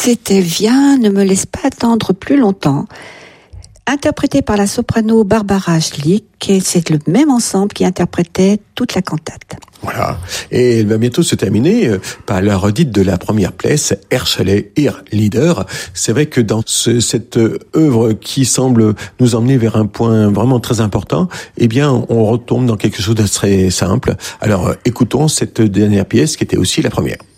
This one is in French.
C'était Viens, ne me laisse pas attendre plus longtemps, interprété par la soprano Barbara Schlick, et c'est le même ensemble qui interprétait toute la cantate. Voilà. Et elle va bientôt se terminer par la redite de la première pièce, Herschel, Ihr Leader. C'est vrai que dans cette œuvre qui semble nous emmener vers un point vraiment très important, eh bien, on retombe dans quelque chose de très simple. Alors, écoutons cette dernière pièce qui était aussi la première.